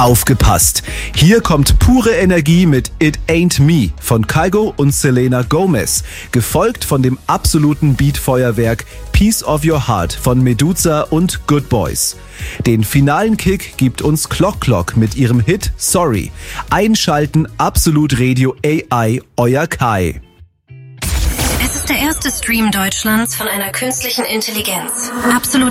Aufgepasst! Hier kommt pure Energie mit It Ain't Me von Kygo und Selena Gomez, gefolgt von dem absoluten Beatfeuerwerk Piece of Your Heart von Meduza und Good Boys. Den finalen Kick gibt uns Clock Clock mit ihrem Hit Sorry. Einschalten, Absolut Radio AI, euer Kai. Es ist der erste Stream Deutschlands von einer künstlichen Intelligenz. Absolut